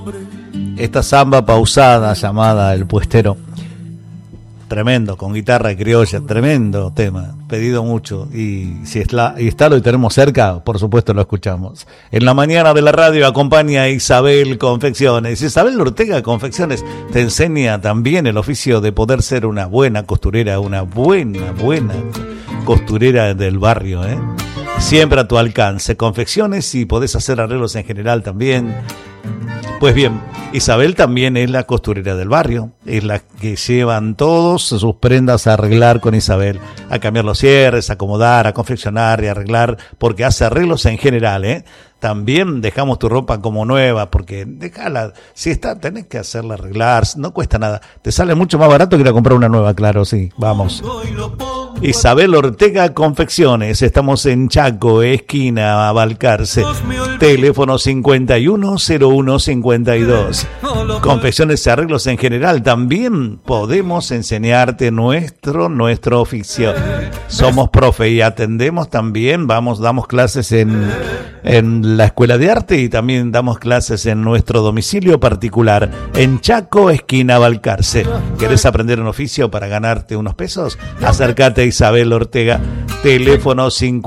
esta samba pausada llamada El Puestero. Tremendo, con guitarra criolla, tremendo tema, pedido mucho. Y si está lo y tenemos cerca, por supuesto lo escuchamos. En la mañana de la radio acompaña Isabel Confecciones. Isabel Ortega Confecciones te enseña también el oficio de poder ser una buena costurera, una buena costurera del barrio, ¿eh? Siempre a tu alcance. Confecciones y podés hacer arreglos en general también. Pues bien, Isabel también es la costurera del barrio, es la que llevan todos sus prendas a arreglar con Isabel, a cambiar los cierres, a acomodar, a confeccionar y arreglar, porque hace arreglos en general, ¿eh? También dejamos tu ropa como nueva, porque déjala, si está, tenés que hacerla arreglar, no cuesta nada, te sale mucho más barato que ir a comprar una nueva, claro, sí, vamos. Isabel Ortega Confecciones, estamos en Chaco, esquina Balcarce, teléfono 510152. Confecciones y arreglos en general, también podemos enseñarte nuestro oficio. Somos profe y atendemos también, damos clases en la Escuela de Arte y también damos clases en nuestro domicilio particular, en Chaco, esquina Balcarce. ¿Querés aprender un oficio para ganarte unos pesos? Acércate a Isabel Ortega, teléfono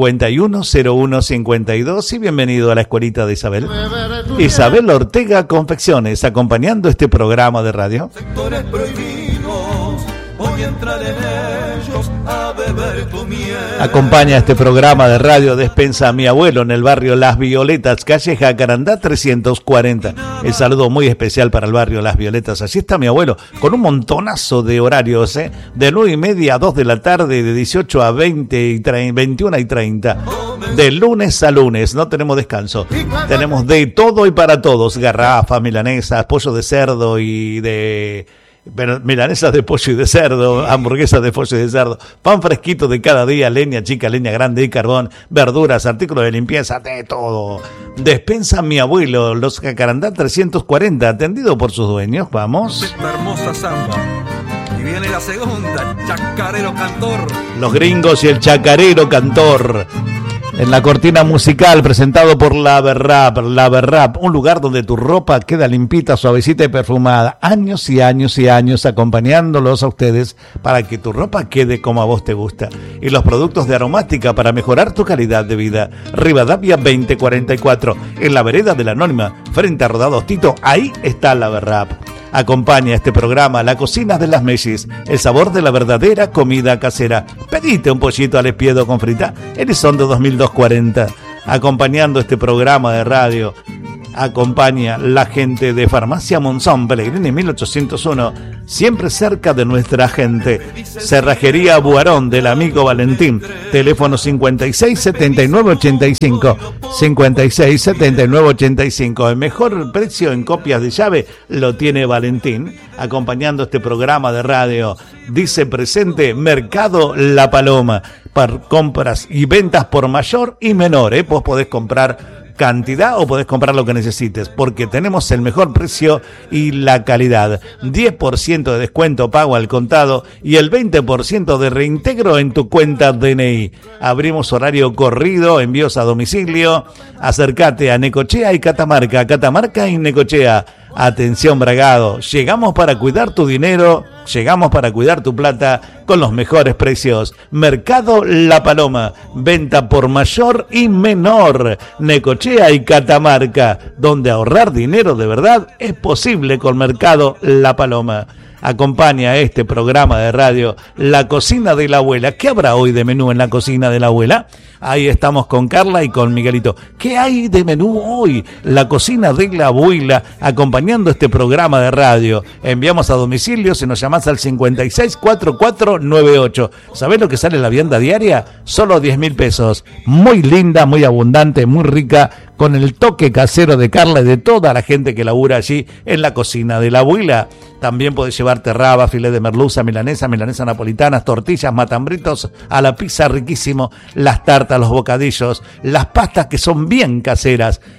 510152 y bienvenido a la escuelita de Isabel. Isabel Ortega Confecciones, acompañando este programa de radio. Sectores prohibidos, voy a entrar en ellos a beber tu miel. Acompaña este programa de radio Despensa a mi abuelo en el barrio Las Violetas, calle Jacarandá 340. El saludo muy especial para el barrio Las Violetas. Allí está mi abuelo con un montonazo de horarios, ¿eh? De 9:30 a 2 de la tarde, de 18 a 21 y 30. De lunes a lunes, no tenemos descanso. Tenemos de todo y para todos. Garrafa, milanesas, pollo de cerdo y de... Pero milanesas de pollo y de cerdo, hamburguesas de pollo y de cerdo, pan fresquito de cada día, leña chica, leña grande y carbón, verduras, artículos de limpieza, de todo. Despensa mi abuelo, los Jacarandá 340, atendido por sus dueños. Vamos. Esta hermosa samba. Y viene la segunda, chacarero cantor. Los gringos y el chacarero cantor. En la cortina musical, presentado por La Berrap, un lugar donde tu ropa queda limpita, suavecita y perfumada. Años y años y años acompañándolos a ustedes para que tu ropa quede como a vos te gusta. Y los productos de aromática para mejorar tu calidad de vida. Rivadavia 2044, en la vereda de la Anónima, frente a Rodados Tito, ahí está La Berrap. Acompaña este programa La Cocina de las Mellis, el sabor de la verdadera comida casera. Pedite un pollito al espiedo con frita, Elizondo 2240. Acompañando este programa de radio, acompaña la gente de Farmacia Monzón, Pellegrini 1801, siempre cerca de nuestra gente. Cerrajería Buarón del amigo Valentín, teléfono 567985, 567985. El mejor precio en copias de llave lo tiene Valentín. Acompañando este programa de radio, dice presente Mercado La Paloma, para compras y ventas por mayor y menor, ¿eh? Vos podés comprar cantidad o podés comprar lo que necesites, porque tenemos el mejor precio y la calidad. 10% de descuento pago al contado y el 20% de reintegro en tu cuenta DNI. Abrimos horario corrido, envíos a domicilio. Acércate a Necochea y Catamarca, Catamarca y Necochea. Atención Bragado, llegamos para cuidar tu dinero, llegamos para cuidar tu plata con los mejores precios. Mercado La Paloma, venta por mayor y menor. Necochea y Catamarca, donde ahorrar dinero de verdad es posible con Mercado La Paloma. Acompaña este programa de radio La Cocina de la Abuela. ¿Qué habrá hoy de menú en La Cocina de la Abuela? Ahí estamos con Carla y con Miguelito. ¿Qué hay de menú hoy? La Cocina de la Abuela, acompañando este programa de radio. Enviamos a domicilio si nos llamás al 564498. ¿Sabés lo que sale la vianda diaria? Solo 10.000 pesos. Muy linda, muy abundante, muy rica, con el toque casero de Carla y de toda la gente que labura allí en La Cocina de la Abuela. También podés llevarte raba, filé de merluza, milanesa napolitanas, tortillas, matambritos a la pizza riquísimo, las tartas, los bocadillos, las pastas que son bien caseras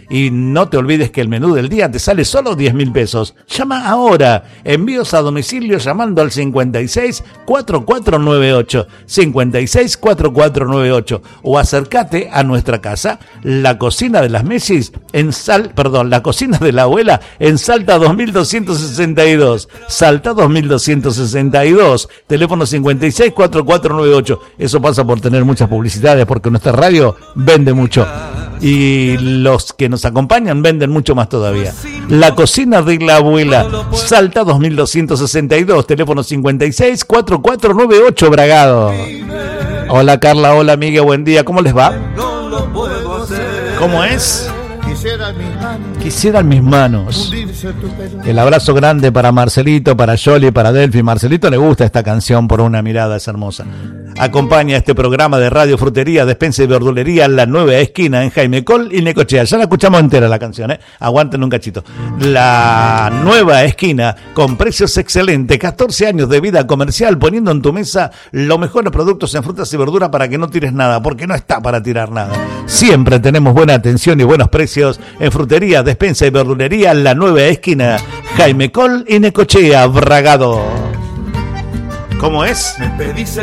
Y no te olvides que el menú del día te sale solo 10.000 pesos. Llama ahora. Envíos a domicilio llamando al 56 4498. 56 4498. O acércate a nuestra casa, la cocina de las Messis, la cocina de la abuela en Salta 2262. Salta 2262. Teléfono 56 4498. Eso pasa por tener muchas publicidades, porque nuestra radio vende mucho. Y los que nos acompañan venden mucho más todavía. La cocina de la abuela, Salta 2262, teléfono 56 4498, Bragado. Hola Carla, hola Miguel, buen día, ¿cómo les va? ¿Cómo es? Quisieran mis manos. El abrazo grande para Marcelito, para Yoli, para Delphi. Marcelito le gusta esta canción por una mirada, es hermosa. Acompaña este programa de Radio Frutería, Despensa y Verdulería, La Nueva Esquina, en Jaime Col y Necochea. Ya la escuchamos entera la canción, Aguanten un cachito. La Nueva Esquina, con precios excelentes, 14 años de vida comercial, poniendo en tu mesa los mejores productos en frutas y verduras para que no tires nada, porque no está para tirar nada. Siempre tenemos buena atención y buenos precios en Frutería, Despensa y Verdulería, La Nueva Esquina, Jaime Col y Necochea, Bragado. ¿Cómo es? Me pedís